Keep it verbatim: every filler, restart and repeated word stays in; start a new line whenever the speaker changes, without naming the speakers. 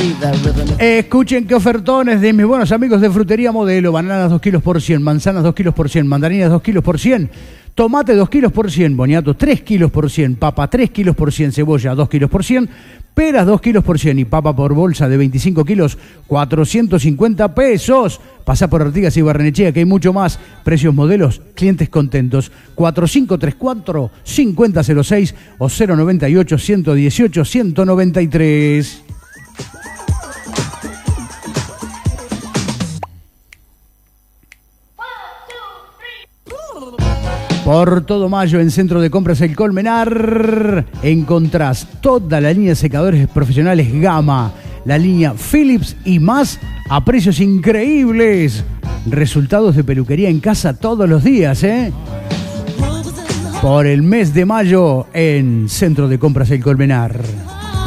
Escuchen qué ofertones de mis buenos amigos de Frutería Modelo. Bananas dos kilos por cien, manzanas dos kilos por cien, mandarinas dos kilos por cien, tomate dos kilos por cien, boniato tres kilos por cien, papa tres kilos por cien, cebolla dos kilos por cien, peras dos kilos por cien y papa por bolsa de veinticinco kilos, cuatrocientos cincuenta pesos. Pasá por Artigas y Barrenechea, que hay mucho más. Precios modelos, clientes contentos. cuatro cinco tres cuatro, cinco cero cero seis o cero noventa y ocho, ciento dieciocho, ciento noventa y tres. Por todo Mayo, en Centro de Compras El Colmenar, encontrás toda la línea de secadores profesionales Gama, la línea Philips y más a precios increíbles. Resultados de peluquería en casa todos los días, ¿eh? Por el mes de mayo en Centro de Compras El Colmenar.